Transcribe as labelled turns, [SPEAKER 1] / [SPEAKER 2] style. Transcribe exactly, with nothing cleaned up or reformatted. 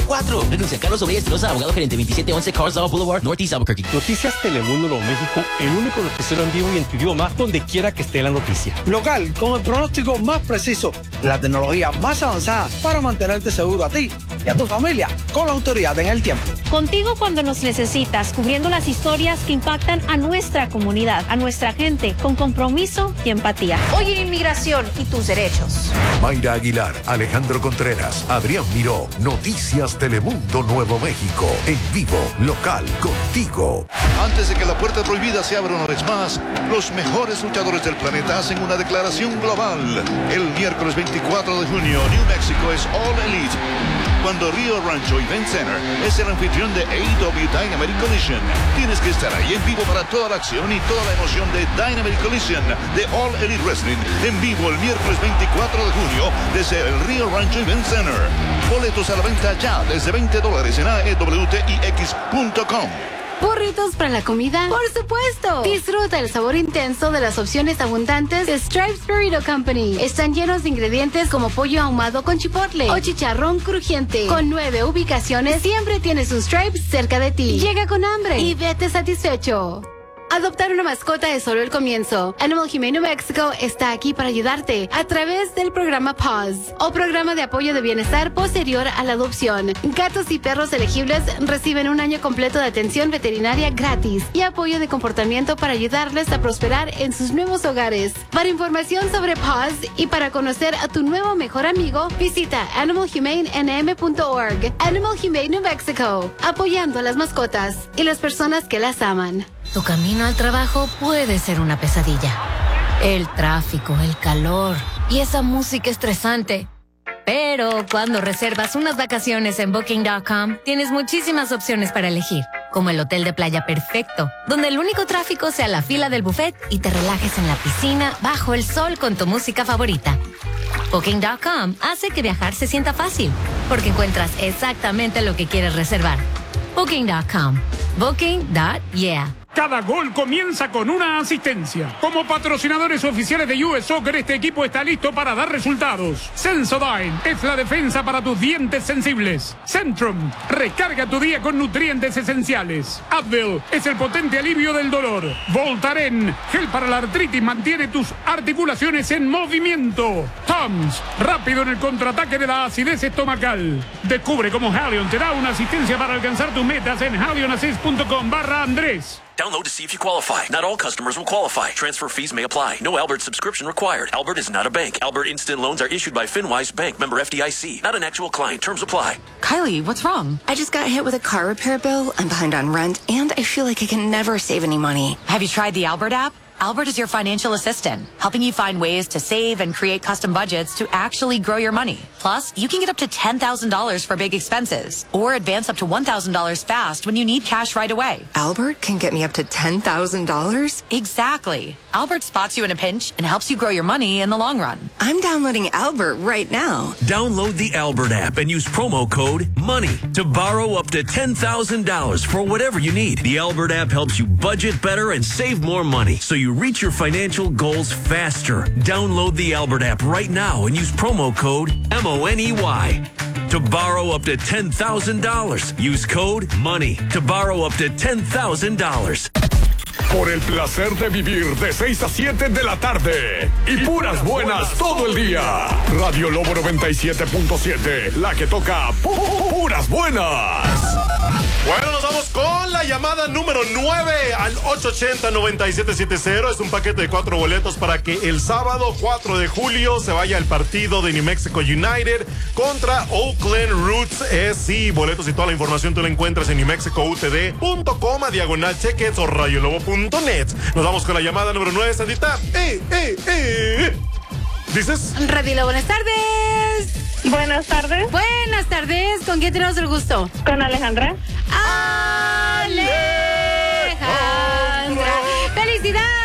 [SPEAKER 1] veinticuatro. Renuncia Carlos Obrey Espinosa, abogado gerente veintisiete once Carswell Boulevard, Northeast Albuquerque.
[SPEAKER 2] Noticias Telemundo Nuevo México, el único noticiero en vivo y en tu idioma, donde quiera que esté la noticia.
[SPEAKER 3] Local, con el pronóstico más preciso, la tecnología más avanzada para mantenerte seguro a ti y a tu familia, con la autoridad en el tiempo.
[SPEAKER 4] Contigo cuando nos necesitas, cubriendo las historias que impactan a nuestra comunidad, a nuestra gente, con compromiso y empatía. Hoy en Inmigración y tus derechos.
[SPEAKER 5] Mayra Aguilar, Alejandro Contreras, Adrián Miró, Noticias Telemundo Nuevo México, en vivo, local, contigo.
[SPEAKER 6] Antes de que la puerta prohibida se abra una vez más, los mejores luchadores del planeta hacen una declaración global. El miércoles veinticuatro de junio, New Mexico es All Elite, cuando Rio Rancho Event Center es el anfitrión de A E W Dynamite Collision. Tienes que estar ahí en vivo para toda la acción y toda la emoción de Dynamite Collision de All Elite Wrestling, en vivo el miércoles veinticuatro de junio desde el Rio Rancho Event Center. Boletos a la venta ya desde veinte dólares en A E W T I X punto com.
[SPEAKER 7] ¿Burritos para la comida? ¡Por supuesto! Disfruta el sabor intenso de las opciones abundantes de Stripes Burrito Company. Están llenos de ingredientes como pollo ahumado con chipotle o chicharrón crujiente. Con nueve ubicaciones, siempre tienes un Stripes cerca de ti. Llega con hambre y vete satisfecho. Adoptar una mascota es solo el comienzo. Animal Humane New Mexico está aquí para ayudarte a través del programa Paws o programa de apoyo de bienestar posterior a la adopción. Gatos y perros elegibles reciben un año completo de atención veterinaria gratis y apoyo de comportamiento para ayudarles a prosperar en sus nuevos hogares. Para información sobre Paws y para conocer a tu nuevo mejor amigo, visita animal humane n m punto org. Animal Humane New Mexico, apoyando a las mascotas y las personas que las aman.
[SPEAKER 8] Tu camino al trabajo puede ser una pesadilla. El tráfico, el calor y esa música estresante. Pero cuando reservas unas vacaciones en Booking punto com, tienes muchísimas opciones para elegir, como el hotel de playa perfecto, donde el único tráfico sea la fila del buffet y te relajes en la piscina bajo el sol con tu música favorita. Booking punto com hace que viajar se sienta fácil, porque encuentras exactamente lo que quieres reservar. Booking punto com. Booking punto yeah.
[SPEAKER 9] Cada gol comienza con una asistencia. Como patrocinadores oficiales de U S Soccer, este equipo está listo para dar resultados. Sensodyne es la defensa para tus dientes sensibles. Centrum, recarga tu día con nutrientes esenciales. Advil es el potente alivio del dolor. Voltaren, gel para la artritis, mantiene tus articulaciones en movimiento. Tums, rápido en el contraataque de la acidez estomacal. Descubre cómo Halion te da una asistencia para alcanzar tus metas en halionassist punto com barra Andrés.
[SPEAKER 10] Download to see if you qualify. Not all customers will qualify. Transfer fees may apply. No Albert subscription required. Albert is not a bank. Albert Instant Loans are issued by FinWise Bank, member F D I C. Not an actual client. Terms apply.
[SPEAKER 11] Kylie, what's wrong? I just got hit with a car repair bill. I'm behind on rent, and I feel like I can never save any money.
[SPEAKER 12] Have you tried the Albert app? Albert is your financial assistant, helping you find ways to save and create custom budgets to actually grow your money. Plus, you can get up to ten thousand dollars for big expenses, or advance up to one thousand dollars fast when you need cash right away.
[SPEAKER 11] Albert can get me up to ten thousand dollars?
[SPEAKER 12] Exactly. Albert spots you in a pinch and helps you grow your money in the long run.
[SPEAKER 11] I'm downloading Albert right now.
[SPEAKER 13] Download the Albert app and use promo code MONEY to borrow up to ten thousand dollars for whatever you need. The Albert app helps you budget better and save more money, so you reach your financial goals faster. Download the Albert app right now and use promo code M O N E Y to borrow up to ten thousand dollars. Use code MONEY to borrow up to ten thousand dollars.
[SPEAKER 14] Por el placer de vivir de seis a siete de la tarde y puras buenas todo el día. Radio Lobo noventa y siete punto siete, la que toca pu puras buenas.
[SPEAKER 15] Bueno, nos vamos con la llamada número nueve al ocho ochenta, noventa y siete setenta. Es un paquete de cuatro boletos para que el sábado cuatro de julio se vaya al partido de New Mexico United contra Oakland Roots. Es sí, boletos y toda la información tú la encuentras en new mexico u t d punto com, a diagonal cheques o radiolobo punto net. Nos vamos con la llamada número nueve, Sandita. ¡Eh, eh, eh! ¿Dices?
[SPEAKER 7] Radio, buenas tardes.
[SPEAKER 16] Buenas tardes.
[SPEAKER 7] Buenas tardes. ¿Con quién tenemos el gusto?
[SPEAKER 16] Con Alejandra.
[SPEAKER 7] Alejandra. ¡Felicidades!